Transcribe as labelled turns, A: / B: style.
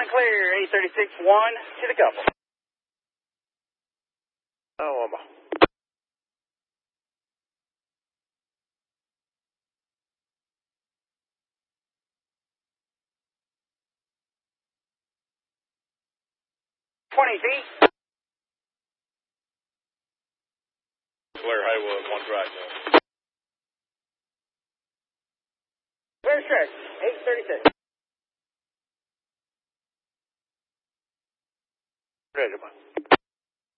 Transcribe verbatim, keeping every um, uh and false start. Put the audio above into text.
A: clear, eight thirty-six one to the couple.
B: Oh, Omaha.
A: twenty feet.
B: Clear Haywood, one track.
A: Clear stretch, eight thirty-six.
B: Ready, man.